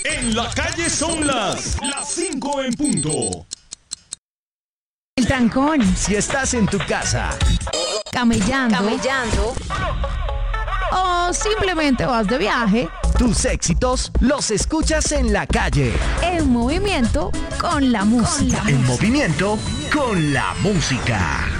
En la calle son las 5 en punto. El trancón. Si estás en tu casa, Camellando. O simplemente vas de viaje. tus éxitos los escuchas en la calle. En movimiento con la música. En movimiento con la música.